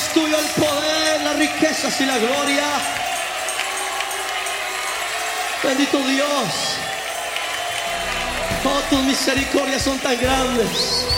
Es tuyo el poder, las riquezas y la gloria. Bendito Dios. Oh, tus misericordias son tan grandes.